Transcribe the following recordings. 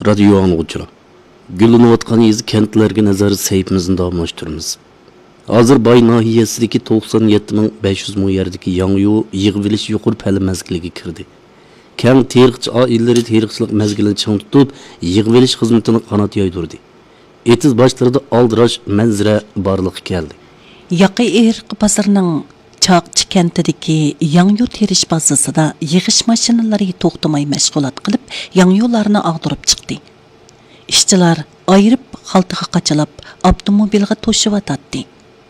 Radio anlıqçılar. Gülünüvatqan yezi kentlerge nazarı seyfimizin davamlaştırımız. Hazır Bay nahiyesideki 97.500 mu yerdeki yanıyor, yığviliş yuqur pəli mezgiligi kirdi. Kən terikçi ailleri terikçilik mezgilini çıng tutup, yığviliş hizmetini kanat yaydırdı. Etiz başlarında aldıraş menzire barlık geldi. Yaqı Eriq bazarının Çağçı kentideki yanyo teriş bazasida yığış maşinaları to'xtamay mashg'ulot qilib, yanyolarni ag'dirib chiqdi. İşçiler ayırıp xaltaga qachalab, avtomobilga to'shivatdi.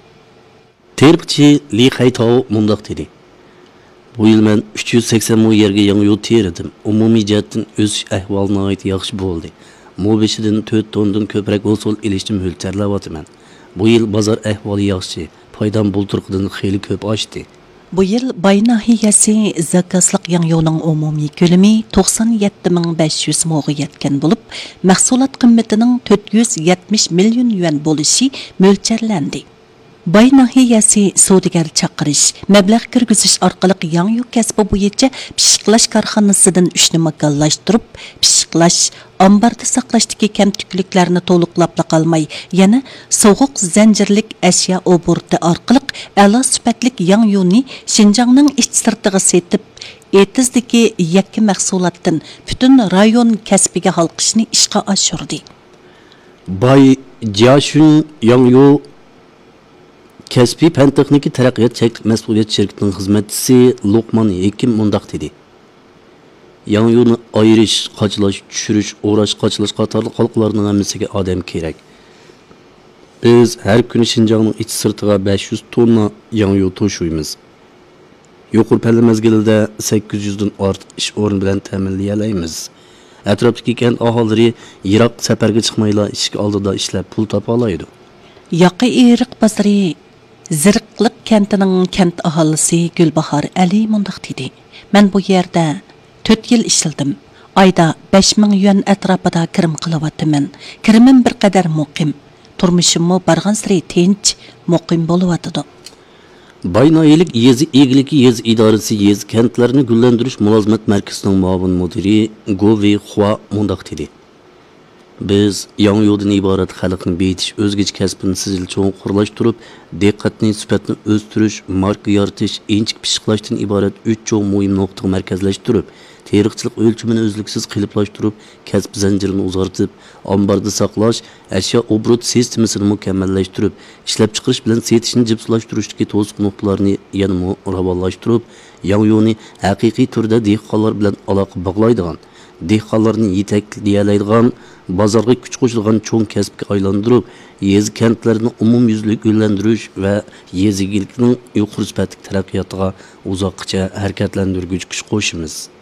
Terikçi Li Haitao mundaq dedi. Bu yıl men 380 mu yerge yanyo teridim. Umumiy jihatdan o'sish ahvolina ait yaxshi bo'ldi. Mu beshidan 4 tondan ko'proq hosil ilishni mo'ljallayapman. Bu yıl bazar ahvoli yaxshi. Paydan bulturqıdan xeyli köp açtı. Bu yıl Bay nahiyesi zakaslık yanyoning umumiy ko'lami 97.500 mo'ga yetgan bo'lib, mahsulot qiymatining 470 million yuan bo'lishi mo'ljallanadi. Bay nahiyesi savdogar chaqirish, mablag' kirgizish orqali yanyo kasbi bo'yicha pishiqlash korxonasidan 3 ni makallashtirib, pishiqlash ambarda saqlashdagi kamtukliklarni to'liqlab qolmay, yana sovuq zanjirlik ashyo oburti orqali a'lo sifatlik yangyoni Xinjiangning ichsirtiga setib, etizdagi yakka mahsulotdan butun rayon kasbiga halqishni ishga oshirdi. Bay Jiashun Yangyo Kasbi Pen Texniki Taraqqiyot Cheklik Mas'uliyat şirketining xizmatchisi Luqman Hekim mundaq dedi. Yangyoni ayirish, qachalash, tushirish, o'rash, qachalash qatorli xalqlarning hammasiga odam kerak. Biz har kuni Xinjiangning ichi sirtiga 500 tonna yangyo to'shuymiz. Yuqori palla mezgilida 800 dan ortiq ish o'rin bilan ta'minlayamiz. Atrofdagi kent aholilari yiroq safarga chiqmayla ishga oldida ishlab pul topa oladi. Yaqi Eriq bazari Zirqliq kentining kent aholisi Gulbahor Ali mundaq dedi. Men bu yerda 4 yil ishladim. Ayda 5000 yuan atrofida kirim qilyapman. Kirimim bir qadar muqim. Turmushimmo bargan siri tinch, muqim bo'lyapti. Baynayilik yezi egiliki yez idorasi yez kentlarni gullantirish mulozimat markazining muavin mudiri Govi Hua mundaq dedi. Biz yangyodan iborat xalqni betish, o'zgacha kasbini sizil cho'ng qurlashtirib, diqqatni sifatni o'stirish, marka yaratish, inchik pishiqlashdan iborat 3 cho'ng muhim nuqtaga markazlashtirib, teriqchilik o'lchimini o'zliksiz qiliplashtirib, kasb zanjirini uzartib, ambarda saqlash, ashyo obrut sistemasini mukammallashtirib, ishlab chiqarish bilan setishni jipslashtirishdagi to'siq nuqtalarni yana ravonlashtirib, yangyoni haqiqiy turda dehqonlar bilan aloqa bog'laydigan, dehqonlarni yetaklaydigan, bozorga kuch qo'shilgan cho'ng kasbga aylantirib, yezi kentlarni umumyuzlik gullantirish va yezigilikning yuqori sifatli taraqqiyotiga uzoqcha harakatlantirguvchi kuch qo'shimiz.